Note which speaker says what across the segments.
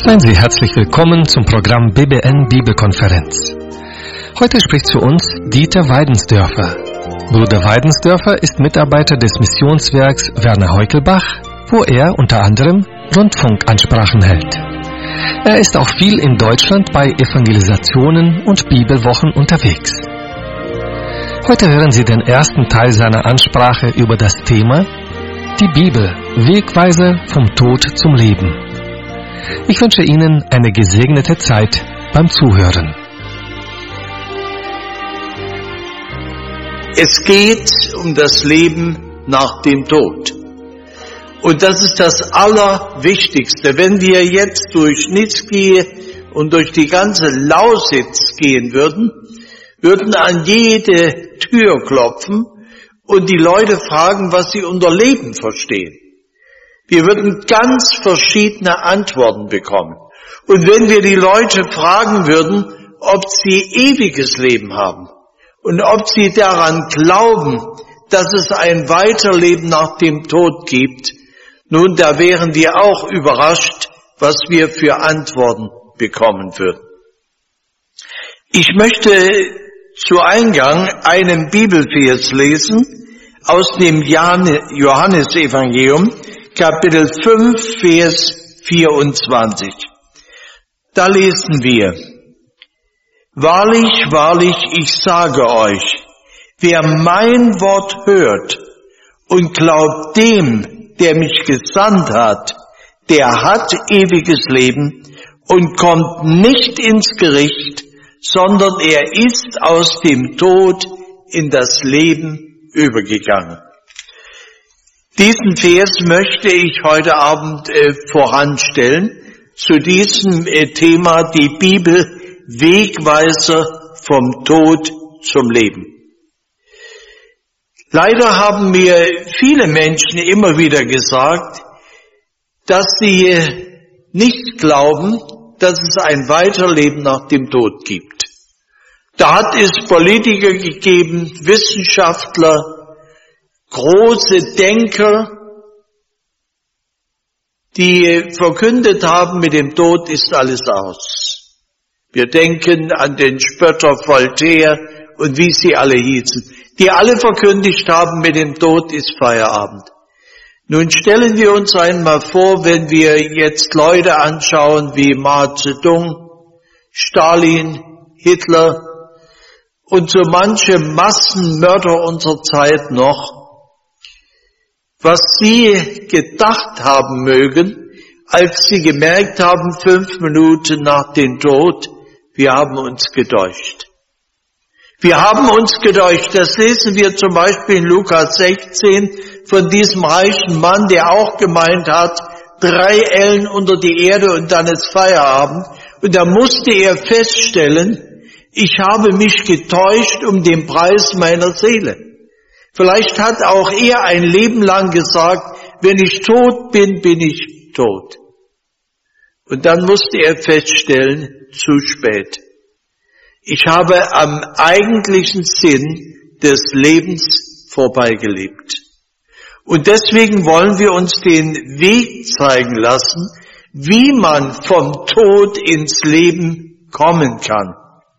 Speaker 1: Seien Sie herzlich willkommen zum Programm BBN Bibelkonferenz. Heute spricht zu uns Dieter Weidensdörfer. Bruder Weidensdörfer ist Mitarbeiter des Missionswerks Werner Heukelbach, wo er unter anderem Rundfunkansprachen hält. Er ist auch viel in Deutschland bei Evangelisationen und Bibelwochen unterwegs. Heute hören Sie den ersten Teil seiner Ansprache über das Thema Die Bibel, Wegweiser vom Tod zum Leben. Ich wünsche Ihnen eine gesegnete Zeit beim Zuhören.
Speaker 2: Es geht um das Leben nach dem Tod. Und das ist das Allerwichtigste. Wenn wir jetzt durch Nitzki und durch die ganze Lausitz gehen würden an jede Tür klopfen und die Leute fragen, was sie unter Leben verstehen. Wir würden ganz verschiedene Antworten bekommen. Und wenn wir die Leute fragen würden, ob sie ewiges Leben haben und ob sie daran glauben, dass es ein Weiterleben nach dem Tod gibt, nun, da wären wir auch überrascht, was wir für Antworten bekommen würden. Ich möchte zu Eingang einen Bibelvers lesen aus dem Johannesevangelium, Kapitel 5, Vers 24. Da lesen wir: Wahrlich, wahrlich, ich sage euch, wer mein Wort hört und glaubt dem, der mich gesandt hat, der hat ewiges Leben und kommt nicht ins Gericht, sondern er ist aus dem Tod in das Leben übergegangen. Diesen Vers möchte ich heute Abend voranstellen, zu diesem Thema die Bibel, Wegweiser vom Tod zum Leben. Leider haben mir viele Menschen immer wieder gesagt, dass sie nicht glauben, dass es ein Weiterleben nach dem Tod gibt. Da hat es Politiker gegeben, Wissenschaftler, große Denker, die verkündet haben, mit dem Tod ist alles aus. Wir denken an den Spötter Voltaire und wie sie alle hießen, die alle verkündigt haben, mit dem Tod ist Feierabend. Nun stellen wir uns einmal vor, wenn wir jetzt Leute anschauen wie Mao Zedong, Stalin, Hitler und so manche Massenmörder unserer Zeit noch, was sie gedacht haben mögen, als sie gemerkt haben, 5 Minuten nach dem Tod, wir haben uns getäuscht. Wir haben uns getäuscht. Das lesen wir zum Beispiel in Lukas 16 von diesem reichen Mann, der auch gemeint hat, 3 Ellen unter die Erde und dann ist Feierabend. Und da musste er feststellen, ich habe mich getäuscht um den Preis meiner Seele. Vielleicht hat auch er ein Leben lang gesagt, wenn ich tot bin, bin ich tot. Und dann musste er feststellen, zu spät. Ich habe am eigentlichen Sinn des Lebens vorbeigelebt. Und deswegen wollen wir uns den Weg zeigen lassen, wie man vom Tod ins Leben kommen kann.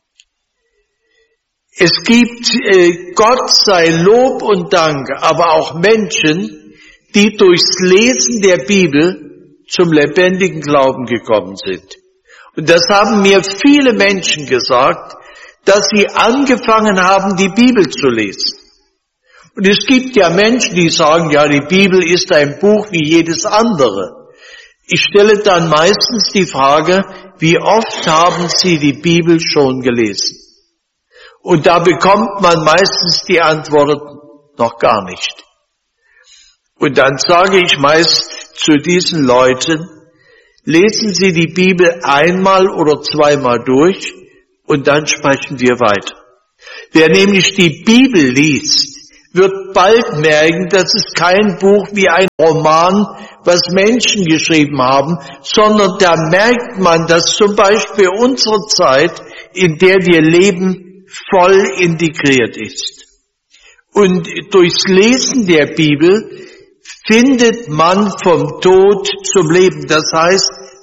Speaker 2: Es gibt, Gott sei Lob und Dank, aber auch Menschen, die durchs Lesen der Bibel zum lebendigen Glauben gekommen sind. Und das haben mir viele Menschen gesagt, dass sie angefangen haben, die Bibel zu lesen. Und es gibt ja Menschen, die sagen, ja, die Bibel ist ein Buch wie jedes andere. Ich stelle dann meistens die Frage, wie oft haben Sie die Bibel schon gelesen? Und da bekommt man meistens die Antwort, noch gar nicht. Und dann sage ich meist zu diesen Leuten, lesen Sie die Bibel einmal oder zweimal durch und dann sprechen wir weiter. Wer nämlich die Bibel liest, wird bald merken, dass es kein Buch wie ein Roman, was Menschen geschrieben haben, sondern da merkt man, dass zum Beispiel unsere Zeit, in der wir leben, voll integriert ist. Und durchs Lesen der Bibel findet man vom Tod zum Leben. Das heißt,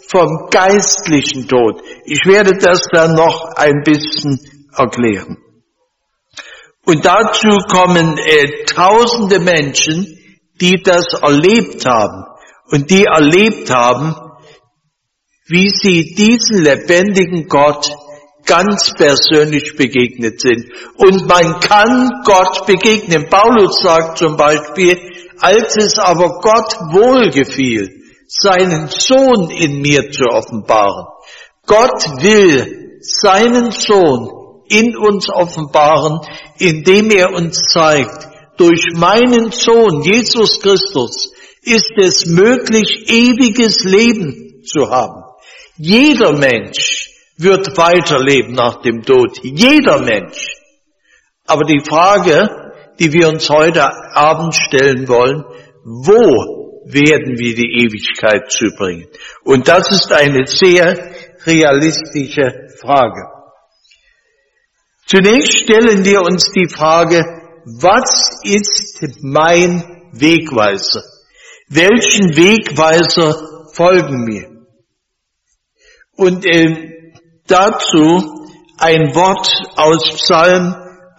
Speaker 2: vom geistlichen Tod. Ich werde das dann noch ein bisschen erklären. Und dazu kommen tausende Menschen, die das erlebt haben und die erlebt haben, wie sie diesen lebendigen Gott ganz persönlich begegnet sind. Und man kann Gott begegnen. Paulus sagt zum Beispiel, als es aber Gott wohlgefiel, seinen Sohn in mir zu offenbaren. Gott will seinen Sohn in uns offenbaren, indem er uns zeigt, durch meinen Sohn Jesus Christus ist es möglich, ewiges Leben zu haben. Jeder Mensch wird weiterleben nach dem Tod. Jeder Mensch. Aber die Frage, die wir uns heute Abend stellen wollen, wo werden wir die Ewigkeit zubringen? Und das ist eine sehr realistische Frage. Zunächst stellen wir uns die Frage, was ist mein Wegweiser? Welchen Wegweiser folgen mir? Und dazu ein Wort aus Psalm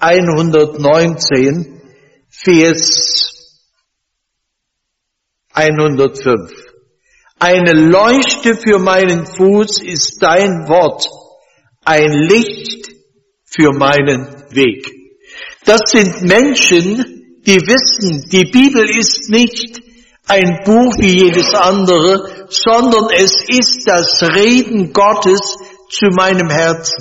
Speaker 2: 119, Vers 105. Eine Leuchte für meinen Fuß ist dein Wort, ein Licht für meinen Weg. Das sind Menschen, die wissen, die Bibel ist nicht ein Buch wie jedes andere, sondern es ist das Reden Gottes zu meinem Herzen.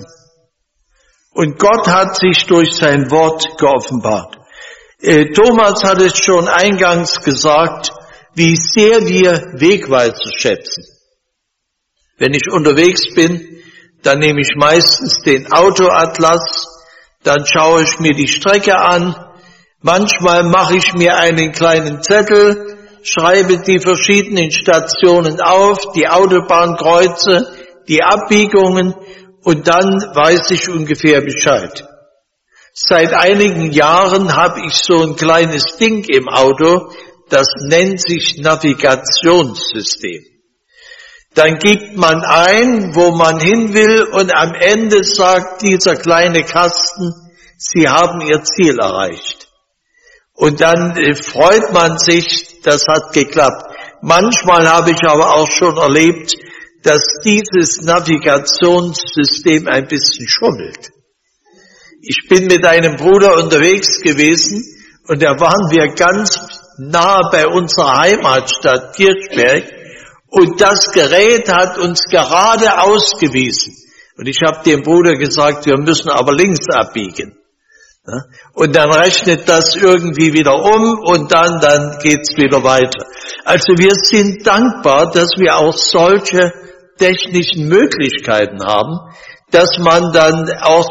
Speaker 2: Und Gott hat sich durch sein Wort geoffenbart. Thomas hat es schon eingangs gesagt, wie sehr wir Wegweiser schätzen. Wenn ich unterwegs bin, dann nehme ich meistens den Autoatlas, dann schaue ich mir die Strecke an, manchmal mache ich mir einen kleinen Zettel, schreibe die verschiedenen Stationen auf, die Autobahnkreuze, die Abbiegungen und dann weiß ich ungefähr Bescheid. Seit einigen Jahren habe ich so ein kleines Ding im Auto, das nennt sich Navigationssystem. Dann gibt man ein, wo man hin will und am Ende sagt dieser kleine Kasten, Sie haben Ihr Ziel erreicht. Und dann freut man sich, das hat geklappt. Manchmal habe ich aber auch schon erlebt, dass dieses Navigationssystem ein bisschen schummelt. Ich bin mit einem Bruder unterwegs gewesen und da waren wir ganz nah bei unserer Heimatstadt Kirchberg und das Gerät hat uns gerade ausgewiesen. Und ich habe dem Bruder gesagt, wir müssen aber links abbiegen. Und dann rechnet das irgendwie wieder um und dann geht's wieder weiter. Also wir sind dankbar, dass wir auch solche technischen Möglichkeiten haben, dass man dann auch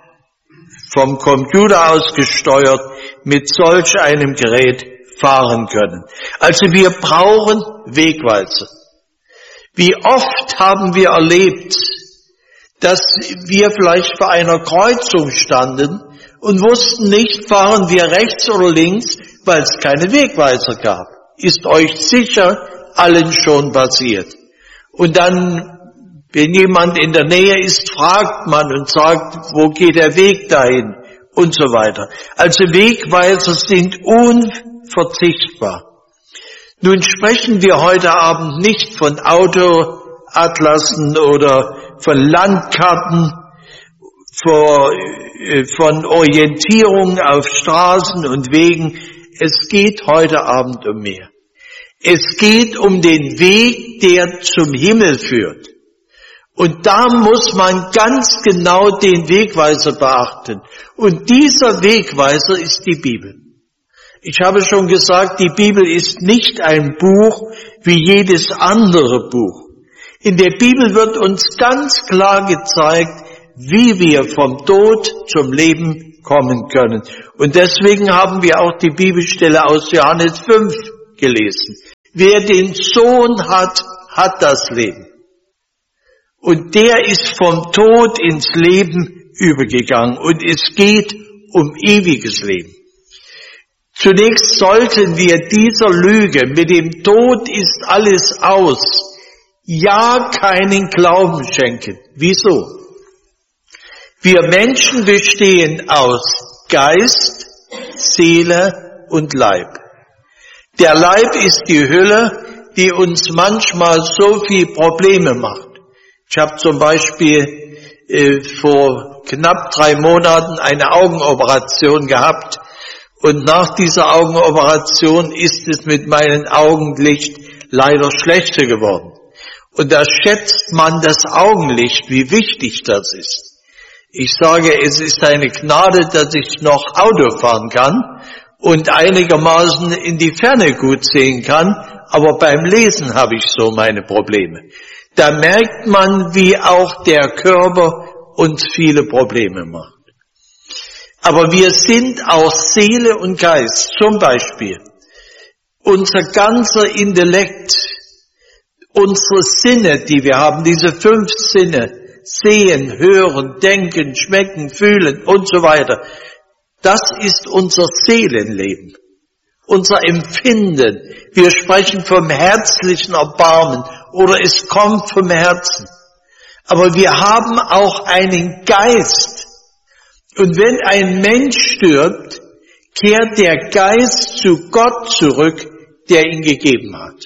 Speaker 2: vom Computer aus gesteuert mit solch einem Gerät fahren können. Also wir brauchen Wegweiser. Wie oft haben wir erlebt, dass wir vielleicht vor einer Kreuzung standen und wussten nicht, fahren wir rechts oder links, weil es keine Wegweiser gab. Ist euch sicher allen schon passiert. Und dann, wenn jemand in der Nähe ist, fragt man und sagt, wo geht der Weg dahin und so weiter. Also Wegweiser sind unverzichtbar. Nun sprechen wir heute Abend nicht von Autoatlassen oder von Landkarten, von Orientierung auf Straßen und Wegen. Es geht heute Abend um mehr. Es geht um den Weg, der zum Himmel führt. Und da muss man ganz genau den Wegweiser beachten. Und dieser Wegweiser ist die Bibel. Ich habe schon gesagt, die Bibel ist nicht ein Buch wie jedes andere Buch. In der Bibel wird uns ganz klar gezeigt, wie wir vom Tod zum Leben kommen können. Und deswegen haben wir auch die Bibelstelle aus Johannes 5 gelesen. Wer den Sohn hat, hat das Leben. Und der ist vom Tod ins Leben übergegangen. Und es geht um ewiges Leben. Zunächst sollten wir dieser Lüge, mit dem Tod ist alles aus, ja keinen Glauben schenken. Wieso? Wir Menschen bestehen aus Geist, Seele und Leib. Der Leib ist die Hülle, die uns manchmal so viel Probleme macht. Ich habe zum Beispiel vor knapp 3 Monaten eine Augenoperation gehabt und nach dieser Augenoperation ist es mit meinem Augenlicht leider schlechter geworden. Und da schätzt man das Augenlicht, wie wichtig das ist. Ich sage, es ist eine Gnade, dass ich noch Auto fahren kann und einigermaßen in die Ferne gut sehen kann, aber beim Lesen habe ich so meine Probleme. Da merkt man, wie auch der Körper uns viele Probleme macht. Aber wir sind auch Seele und Geist. Zum Beispiel unser ganzer Intellekt, unsere Sinne, die wir haben, diese 5 Sinne, sehen, hören, denken, schmecken, fühlen und so weiter, das ist unser Seelenleben, unser Empfinden. Wir sprechen vom herzlichen Erbarmen oder es kommt vom Herzen. Aber wir haben auch einen Geist. Und wenn ein Mensch stirbt, kehrt der Geist zu Gott zurück, der ihn gegeben hat.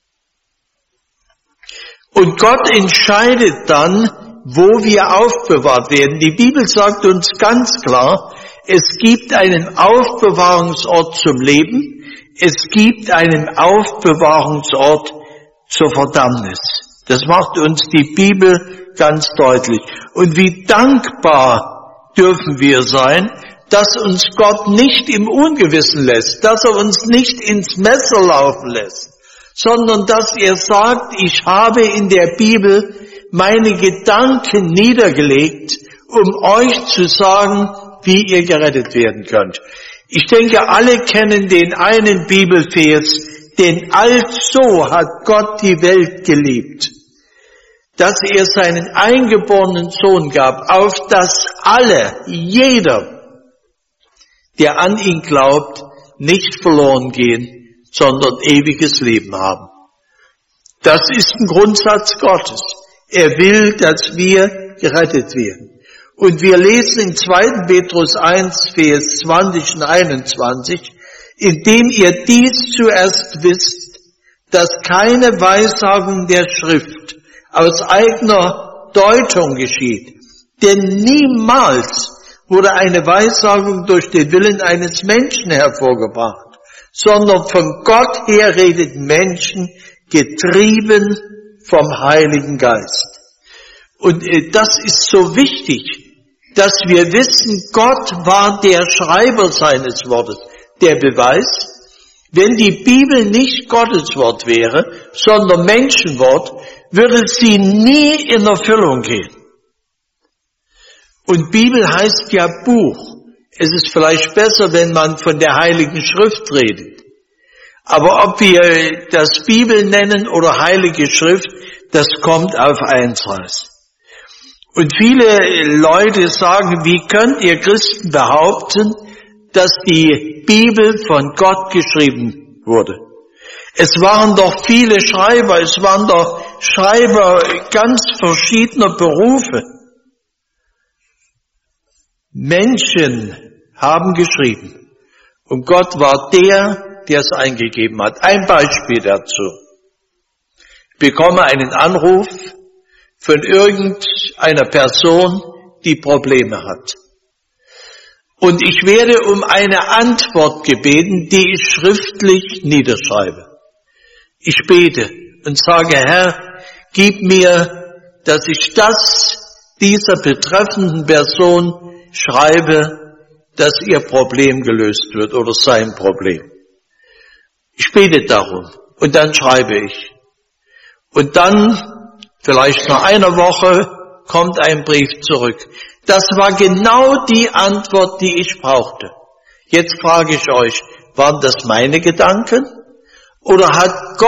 Speaker 2: Und Gott entscheidet dann, wo wir aufbewahrt werden. Die Bibel sagt uns ganz klar, es gibt einen Aufbewahrungsort zum Leben, es gibt einen Aufbewahrungsort zur Verdammnis. Das macht uns die Bibel ganz deutlich. Und wie dankbar dürfen wir sein, dass uns Gott nicht im Ungewissen lässt, dass er uns nicht ins Messer laufen lässt, sondern dass er sagt, ich habe in der Bibel meine Gedanken niedergelegt, um euch zu sagen, wie ihr gerettet werden könnt. Ich denke, alle kennen den einen Bibelvers, denn also hat Gott die Welt geliebt, dass er seinen eingeborenen Sohn gab, auf dass alle, jeder, der an ihn glaubt, nicht verloren gehen, sondern ewiges Leben haben. Das ist ein Grundsatz Gottes. Er will, dass wir gerettet werden. Und wir lesen in 2. Petrus 1, Vers 20 und 21, indem ihr dies zuerst wisst, dass keine Weissagung der Schrift aus eigener Deutung geschieht. Denn niemals wurde eine Weissagung durch den Willen eines Menschen hervorgebracht, sondern von Gott her redeten Menschen, getrieben vom Heiligen Geist. Und das ist so wichtig, dass wir wissen, Gott war der Schreiber seines Wortes. Der Beweis, wenn die Bibel nicht Gottes Wort wäre, sondern Menschenwort, würde sie nie in Erfüllung gehen. Und Bibel heißt ja Buch. Es ist vielleicht besser, wenn man von der Heiligen Schrift redet. Aber ob wir das Bibel nennen oder Heilige Schrift, das kommt auf eins raus. Und viele Leute sagen, wie könnt ihr Christen behaupten, dass die Bibel von Gott geschrieben wurde? Es waren doch viele Schreiber, es waren doch Schreiber ganz verschiedener Berufe. Menschen haben geschrieben und Gott war der es eingegeben hat. Ein Beispiel dazu. Ich bekomme einen Anruf von irgendeiner Person, die Probleme hat. Und ich werde um eine Antwort gebeten, die ich schriftlich niederschreibe. Ich bete und sage, Herr, gib mir, dass ich dieser betreffenden Person schreibe, dass ihr Problem gelöst wird oder sein Problem. Ich bete darum und dann schreibe ich. Und dann, vielleicht nach einer Woche, kommt ein Brief zurück. Das war genau die Antwort, die ich brauchte. Jetzt frage ich euch, waren das meine Gedanken? Oder hat Gott